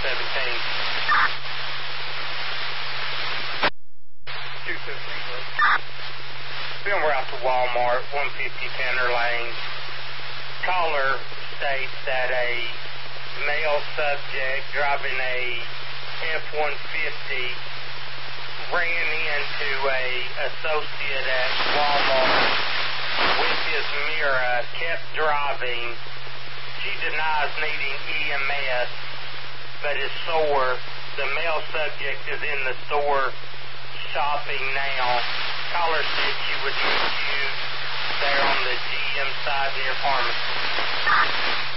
Then we're out to Walmart, 150 Tanner Lane. Caller states that a male subject driving a F-150 ran into a associate at Walmart with his mirror, kept driving. She denies needing EMS, but is sore. The male subject is in the store shopping now. Caller said she would meet you there on the GM side near pharmacy.